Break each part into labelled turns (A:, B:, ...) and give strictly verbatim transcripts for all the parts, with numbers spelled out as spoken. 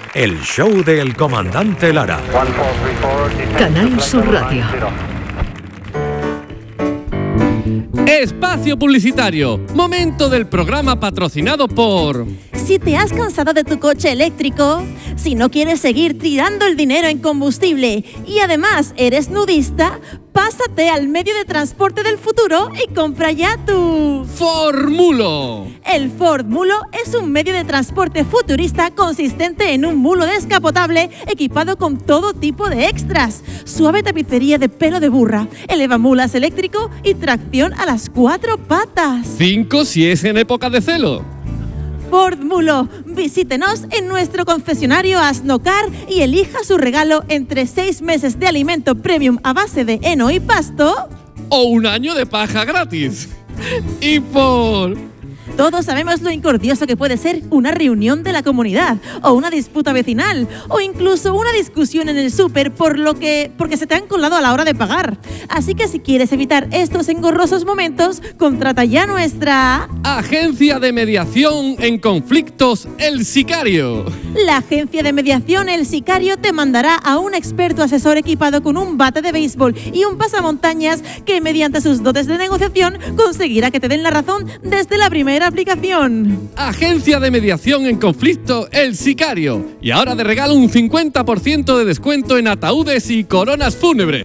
A: el show del comandante Lara.
B: Canal Sur Radio.
C: Espacio publicitario. Momento del programa patrocinado por...
D: Si te has cansado de tu coche eléctrico, si no quieres seguir tirando el dinero en combustible y además eres nudista, pásate al medio de transporte del futuro y compra ya tu...
C: Ford Mulo.
D: El Ford Mulo es un medio de transporte futurista consistente en un mulo descapotable equipado con todo tipo de extras. Suave tapicería de pelo de burra, elevamulas eléctrico y tracción a las cuatro patas.
C: Cinco si es en época de celo.
D: Ford Mulo, visítenos en nuestro concesionario Asnocar y elija su regalo entre seis meses de alimento premium a base de heno y pasto
C: o un año de paja gratis. Y por...
D: Todos sabemos lo incordioso que puede ser una reunión de la comunidad, o una disputa vecinal, o incluso una discusión en el súper por lo que, porque se te han colado a la hora de pagar. Así que si quieres evitar estos engorrosos momentos, contrata ya nuestra...
C: Agencia de Mediación en Conflictos El Sicario.
D: La Agencia de Mediación El Sicario te mandará a un experto asesor equipado con un bate de béisbol y un pasamontañas que mediante sus dotes de negociación conseguirá que te den la razón desde la primera aplicación.
C: Agencia de Mediación en Conflicto El Sicario. Y ahora de regalo un cincuenta por ciento de descuento en ataúdes y coronas fúnebres.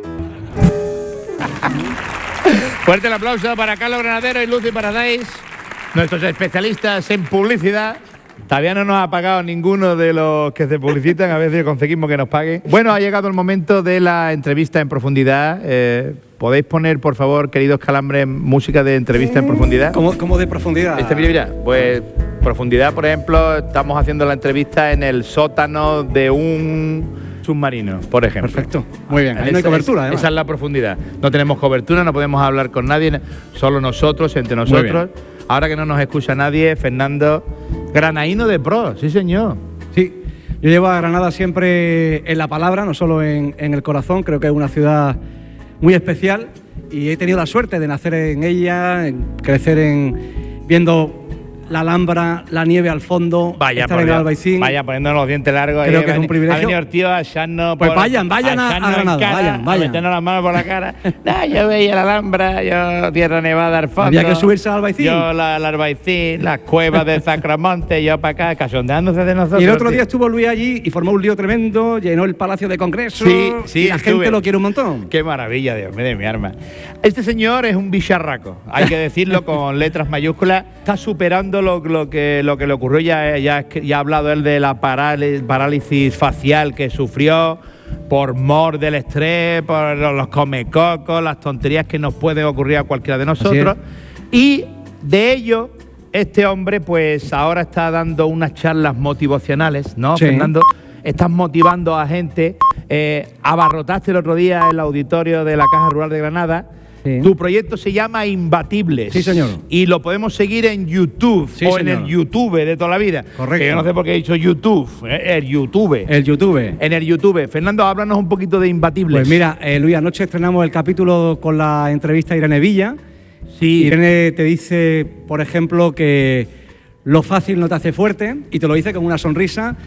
E: Fuerte el aplauso para Carlos Granadero y Lucy Paradise, nuestros especialistas en publicidad. Todavía no nos ha pagado ninguno de los que se publicitan, a ver si conseguimos que nos paguen. Bueno, ha llegado el momento de la entrevista en profundidad. Eh, ¿Podéis poner, por favor, queridos calambres, música de entrevista en profundidad?
F: ¿Cómo, cómo de profundidad?
E: Este, mira, mira, pues profundidad, por ejemplo, estamos haciendo la entrevista en el sótano de un submarino, por ejemplo.
F: Perfecto, muy bien, ahí no hay
E: esa,
F: cobertura, además.
E: Esa es la profundidad. No tenemos cobertura, no podemos hablar con nadie, solo nosotros, entre nosotros. Ahora que no nos escucha nadie, Fernando, granaíno de pro, sí señor.
F: Sí, yo llevo a Granada siempre en la palabra, no solo en, en el corazón. Creo que es una ciudad muy especial y he tenido la suerte de nacer en ella, en crecer en viendo la Alhambra, la nieve al fondo,
E: vaya,
F: estar en el Albaicín.
E: Vaya poniéndonos los dientes largos.
F: Creo
E: eh,
F: que es un privilegio.
E: Ha venido el tío a echarnos
F: Pues
E: por,
F: vayan, vayan a, a, a Granada,
E: cara,
F: vayan, vayan.
E: A meternos las manos por la cara. No, yo veía la Alhambra, yo Tierra Nevada al fondo.
F: Había que subirse al Albaicín.
E: Yo la, la Albaicín, las cuevas de Sacramonte, yo para acá, casondeándose de nosotros.
F: Y el otro
E: tío.
F: día estuvo Luis allí y formó un lío tremendo, llenó el Palacio de Congreso.
E: Sí, sí,
F: y la
E: estuve.
F: gente lo quiere un montón.
E: Qué maravilla, Dios mío de mi arma. Este señor es un bicharraco, hay que decirlo con letras mayúsculas. Está superando lo, lo, que, lo que le ocurrió. Ya, ya, ya ha hablado él de la parálisis, parálisis facial que sufrió por mor del estrés, por los comecocos, las tonterías que nos pueden ocurrir a cualquiera de nosotros. Y de ello, este hombre pues ahora está dando unas charlas motivacionales, ¿no,
F: sí.
E: Fernando? Estás motivando a gente. Eh, abarrotaste el otro día el auditorio de la Caja Rural de Granada. Sí. Tu proyecto se llama Imbatibles.
F: Sí, señor.
E: Y lo podemos seguir en YouTube,
F: sí,
E: o
F: señor.
E: en el YouTube de toda la vida.
F: Correcto.
E: Que yo no sé por qué he dicho YouTube, eh, el YouTube.
F: El YouTube.
E: En el YouTube. Fernando, háblanos un poquito de Imbatibles.
F: Pues mira, eh, Luis, anoche estrenamos el capítulo con la entrevista a Irene Villa.
E: Sí.
F: Irene te dice, por ejemplo, que lo fácil no te hace fuerte, y te lo dice con una sonrisa.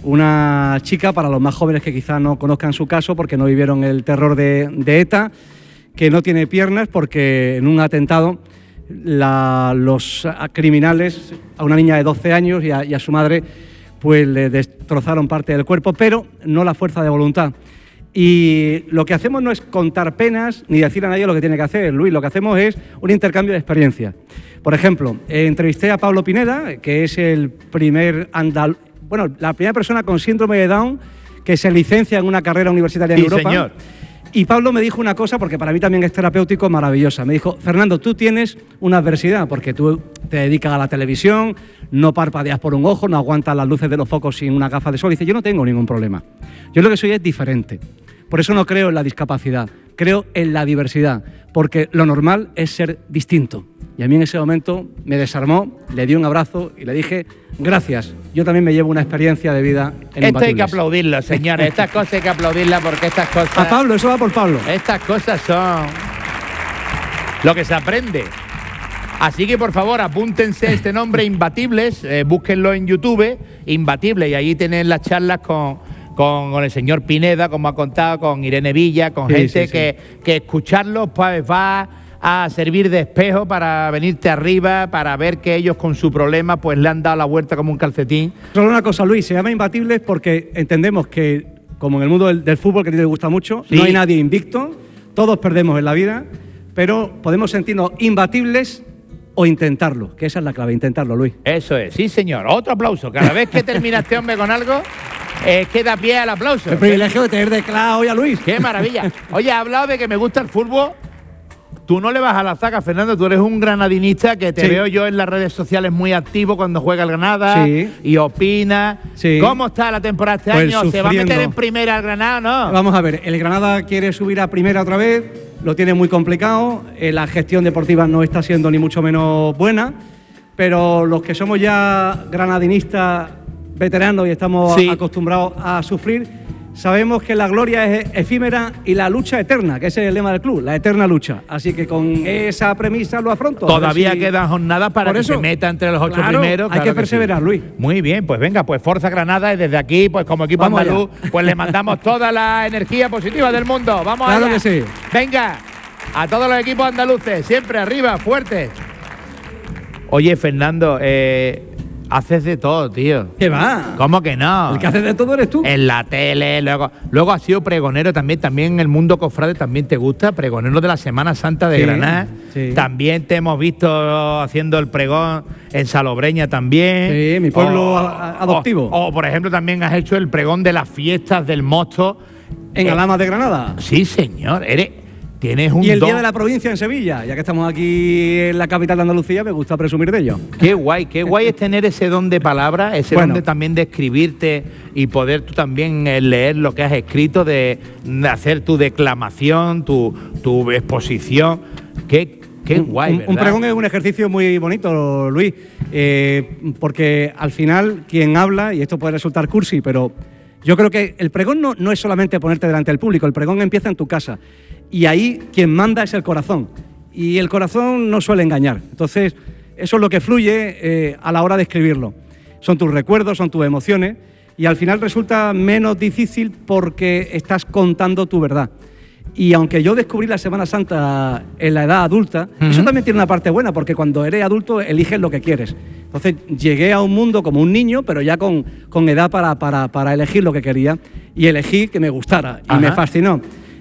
F: Una chica, para los más jóvenes que quizás no conozcan su caso porque no vivieron el terror de, de ETA, que no tiene piernas porque en un atentado la, los criminales a una niña de doce años y a, y a su madre pues le destrozaron parte del cuerpo, pero no la fuerza de voluntad. Y lo que hacemos no es contar penas ni decir a nadie lo que tiene que hacer, Luis, lo que hacemos es un intercambio de experiencias. Por ejemplo, eh, entrevisté a Pablo Pineda, que es el primer andal, bueno, la primera persona con síndrome de Down que se licencia en una carrera universitaria en
E: sí,
F: Europa.
E: Señor.
F: Y Pablo me dijo una cosa, porque para mí también es terapéutico, maravillosa. Me dijo, Fernando, tú tienes una adversidad, porque tú te dedicas a la televisión, no parpadeas por un ojo, no aguantas las luces de los focos sin una gafa de sol. Y dice, yo no tengo ningún problema. Yo lo que soy es diferente. Por eso no creo en la discapacidad, creo en la diversidad, porque lo normal es ser distinto. Y a mí en ese momento me desarmó, le di un abrazo y le dije, gracias, yo también me llevo una experiencia de vida en
E: Esto hay que
F: Imbatibles.
E: aplaudirlo, señores. Estas cosas hay que aplaudirlas porque estas cosas...
F: A Pablo, eso va por Pablo.
E: Estas cosas son lo que se aprende Así que, por favor, apúntense este nombre, Imbatibles, eh, búsquenlo en YouTube, Imbatibles, y ahí tienen las charlas con, con, con el señor Pineda, como ha contado, con Irene Villa, con
F: Sí,
E: gente
F: sí, sí.
E: Que, que escucharlos pues va a servir de espejo para venirte arriba, para ver que ellos con su problema pues le han dado la vuelta como un calcetín.
F: Solo una cosa, Luis, se llama Imbatibles porque entendemos que, como en el mundo del, del fútbol, que a ti te gusta mucho,
E: Sí.
F: no hay nadie invicto, todos perdemos en la vida, pero podemos sentirnos imbatibles o intentarlo, que esa es la clave, intentarlo, Luis.
E: Eso es, sí señor. Otro aplauso. Cada vez que termina este hombre con algo, eh, queda pie al aplauso.
F: El privilegio de tener de claro hoy a Luis.
E: ¡Qué maravilla! Oye, ha hablado de que me gusta el fútbol. Tú no le vas a la zaga, Fernando. Tú eres un granadinista que te
F: Sí.
E: veo yo en las redes sociales muy activo cuando juega el Granada
F: Sí.
E: y opina.
F: Sí.
E: ¿Cómo está la temporada este
F: Pues
E: año? ¿Se va a meter
F: sufriendo.
E: en primera el Granada o no?
F: Vamos a ver, el Granada quiere subir a primera otra vez, lo tiene muy complicado, eh, la gestión deportiva no está siendo ni mucho menos buena, pero los que somos ya granadinistas veteranos y estamos
E: Sí.
F: acostumbrados a sufrir, sabemos que la gloria es efímera y la lucha eterna, que ese es el lema del club, la eterna lucha. Así que con esa premisa lo afronto. A ver
E: Todavía
F: si-
E: quedan jornadas para
F: Por
E: que
F: eso.
E: se meta entre los ocho
F: Claro,
E: primeros.
F: hay
E: claro
F: que
E: sí.
F: perseverar, Luis.
E: Muy bien, pues venga, pues Forza Granada y desde aquí, pues como equipo
F: Vamos
E: andaluz, pues le mandamos toda la energía positiva del mundo. Vamos
F: Claro
E: allá.
F: que sí.
E: Venga, a todos los equipos andaluces, siempre arriba, fuertes. Oye, Fernando, eh, haces de todo, tío.
F: ¿Qué va?
E: ¿Cómo que no?
F: El que hace de todo eres tú.
E: En la tele, luego, luego has sido pregonero también, también en el mundo cofrade también te gusta, pregonero de la Semana Santa de
F: Sí,
E: Granada.
F: sí.
E: También te hemos visto haciendo el pregón en Salobreña también.
F: Sí, mi pueblo
E: O-
F: a- a- adoptivo.
E: O, o, por ejemplo, también has hecho el pregón de las fiestas del Mosto.
F: En
E: Eh,
F: Alamas de Granada.
E: Sí, señor, eres, tienes un
F: Y el
E: don.
F: Día de la Provincia en Sevilla, ya que estamos aquí en la capital de Andalucía, me gusta presumir de ello.
E: Qué guay, qué guay es tener ese don de palabra, ese
F: Bueno.
E: don de también de escribirte y poder tú también eh, leer lo que has escrito, de, de hacer tu declamación, tu, tu exposición. Qué, qué
F: Un-
E: guay,
F: un,
E: ¿verdad?
F: un pregón es un ejercicio muy bonito, Luis, eh, porque al final quien habla, y esto puede resultar cursi, pero yo creo que el pregón no, no es solamente ponerte delante del público, el pregón empieza en tu casa. Y ahí quien manda es el corazón. Y el corazón no suele engañar. Entonces, eso es lo que fluye eh, a la hora de escribirlo. Son tus recuerdos, son tus emociones, y al final resulta menos difícil porque estás contando tu verdad. Y aunque yo descubrí la Semana Santa en la edad adulta, eso también tiene una parte buena, porque cuando eres adulto eliges lo que quieres. Entonces llegué a un mundo como un niño, pero ya con, con edad para, para, para elegir lo que quería, y elegí que me gustara, y
E: Ajá.
F: me fascinó.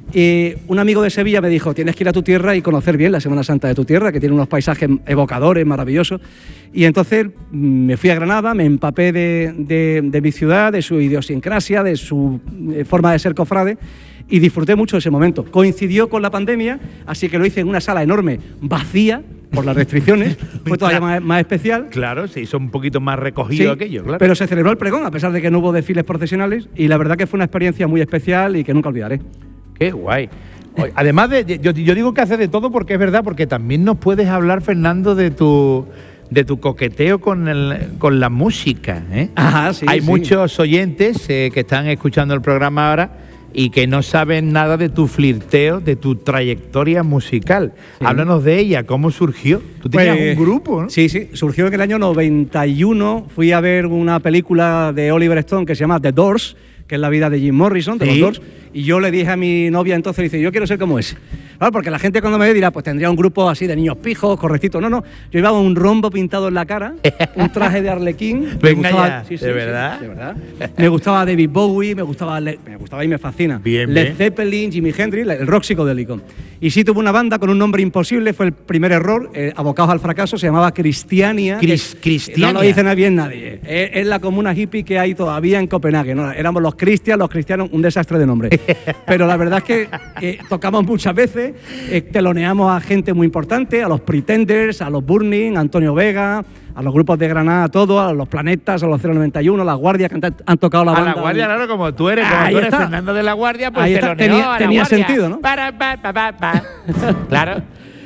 F: Y un amigo de Sevilla me dijo, tienes que ir a tu tierra y conocer bien la Semana Santa de tu tierra, que tiene unos paisajes evocadores, maravillosos. Y entonces mm, me fui a Granada, me empapé de, de, de mi ciudad, de su idiosincrasia, de su eh, forma de ser cofrade, y disfruté mucho de ese momento. Coincidió con la pandemia, así que lo hice en una sala enorme, vacía, por las restricciones, fue todavía más, más especial.
E: Claro, se hizo un poquito más recogido
F: Sí,
E: aquello, claro.
F: pero se celebró el pregón, a pesar de que no hubo desfiles profesionales, y la verdad que fue una experiencia muy especial y que nunca olvidaré.
E: Qué guay. Oye, además, de, yo, yo digo que haces de todo porque es verdad, porque también nos puedes hablar, Fernando, de tu de tu coqueteo con, el, con la música. ¿eh?
F: Ajá, sí,
E: Hay
F: sí.
E: muchos oyentes eh, que están escuchando el programa ahora y que no saben nada de tu flirteo, de tu trayectoria musical.
F: Sí.
E: Háblanos de ella, ¿cómo surgió? Tú tenías
F: Pues,
E: un grupo, ¿no?
F: Sí, sí, surgió en el año noventa y uno. Fui a ver una película de Oliver Stone que se llama The Doors, que es la vida de Jim Morrison, de
E: Sí.
F: los Doors. Y yo le dije a mi novia entonces, dice, yo quiero ser como ese. Claro, porque la gente cuando me ve dirá, pues tendría un grupo así de niños pijos, correctito. No, no, yo llevaba un rombo pintado en la cara, un traje de arlequín. Me
E: Venga
F: gustaba-
E: ya,
F: sí, sí,
E: ¿de
F: sí,
E: verdad?
F: de verdad. Me gustaba David Bowie, me gustaba, Le- me gustaba y me fascina.
E: Bien,
F: Led
E: bien.
F: Zeppelin, Jimi Hendrix, el rock psicodélico. Y sí tuvo una banda con un nombre imposible, fue el primer error, eh, abocados al fracaso, se llamaba Cristiania.
E: Cris-
F: que-
E: Cristiania.
F: No lo dice bien nadie. Es, es la comuna hippie que hay todavía en Copenhague. ¿no? Éramos los cristianos, los cristianos, un desastre de nombre. Pero la verdad es que eh, tocamos muchas veces, eh, teloneamos a gente muy importante, a los Pretenders, a los Burning, a Antonio Vega, a los grupos de Granada, a todos, a los Planetas, a los cero noventa y uno, a la Guardia, que han, han tocado la
E: A
F: banda.
E: la Guardia, claro, como tú eres, como
F: Ahí
E: tú eres
F: está.
E: Fernando de la Guardia, pues
F: Ahí
E: te
F: está,
E: lo neó
F: tenía-
E: a la
F: tenía
E: Guardia.
F: sentido, ¿no?
E: Para, pa, pa, pa, pa. Claro.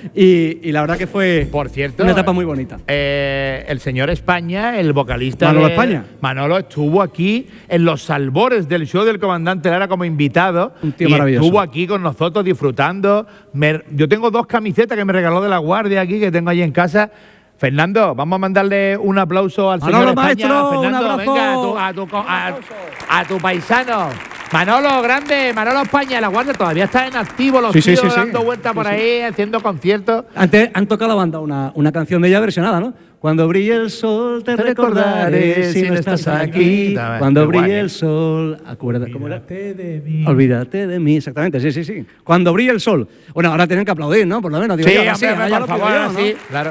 F: Y, y la verdad que fue
E: Por cierto,
F: una etapa muy bonita.
E: Eh, el señor España, el vocalista
F: Manolo
E: de-
F: España.
E: Manolo estuvo aquí en los albores del show del Comandante Lara como invitado.
F: Un tío
E: y
F: maravilloso.
E: estuvo aquí con nosotros disfrutando. Me- yo tengo dos camisetas que me regaló de la Guardia aquí, que tengo allí en casa. Fernando, vamos a mandarle un aplauso al
F: Manolo,
E: señor España.
F: maestro, un
E: Fernando,
F: abrazo.
E: venga, a tu, a, tu, co- a, a tu paisano. Manolo, grande, Manolo España, la Guardia todavía está en activo, los
F: Sí, sí,
E: tíos
F: sí, sí.
E: dando vueltas
F: Sí,
E: por
F: sí.
E: ahí, haciendo conciertos.
F: Antes han tocado la banda una, una canción de ella versionada, ¿no? Cuando brille el sol te
E: Te
F: recordaré
E: recordaré
F: si no estás aquí.
E: También,
F: Cuando
E: qué guay,
F: brille
E: ¿eh?
F: el sol, acuérdate. ¿cómo era?
E: Olvídate de mí.
F: Olvídate de mí, exactamente, sí, sí, sí. Cuando brille el sol. Bueno, ahora tienen que aplaudir, ¿no? Por lo menos. Digo
E: Sí,
F: yo,
E: hombre,
F: ahora sí,
E: hombre,
F: ahora ya
E: por
F: lo pido
E: favor,
F: yo, ¿no?
E: sí, claro.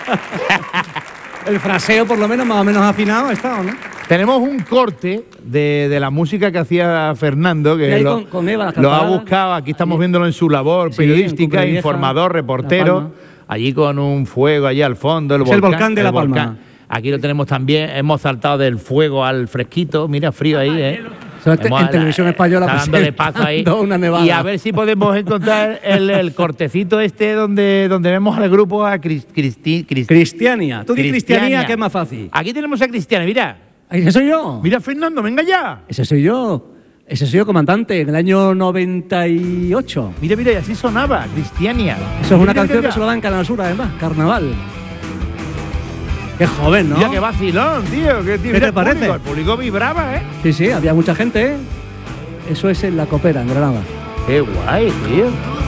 F: El fraseo, por lo menos, más o menos afinado ha estado, ¿no?
E: Tenemos un corte de, de la música que hacía Fernando,
F: Y
E: que
F: ahí
E: lo,
F: con- con Eva, las
E: lo ha
F: campanadas.
E: buscado. Aquí estamos
F: Allí.
E: viéndolo en su labor
F: Sí, en
E: periodística,
F: Cumbre Vieja,
E: informador,
F: La
E: reportero.
F: Palma.
E: Allí con un fuego allí al fondo, el
F: Es el
E: volcán.
F: volcán de La Palma.
E: volcán. Aquí lo tenemos también. Hemos saltado del fuego al fresquito. Mira, frío ahí, ¿eh?
F: Eso es
E: Hemos-
F: en televisión española
E: está dándole paso ahí.
F: presentando una nevada.
E: Y a ver si podemos encontrar el, el cortecito este donde, donde vemos al grupo a Cris- Cristi- Cris-
F: Cristiania. Tú di
E: Cristiania.
F: Cristianía, que es más fácil.
E: Aquí tenemos a Cristiana, mira.
F: Ay, ¿ese soy yo?
E: Mira, Fernando, venga ya.
F: Ese soy yo. Ese soy yo, comandante, en el año noventa y ocho.
E: Mira, mira, y así sonaba, Cristiania.
F: Eso es una
E: Mira,
F: canción
E: mira,
F: que se lo da en Canal Sur, además, Carnaval. Qué joven, ¿no?
E: Mira, qué vacilón, tío. Qué, tío,
F: ¿Qué
E: mira
F: te
E: el
F: parece?
E: público, el público vibraba, ¿eh?
F: Sí, sí, había mucha gente, ¿eh? Eso es en La Copera, en Granada.
E: Qué guay, tío.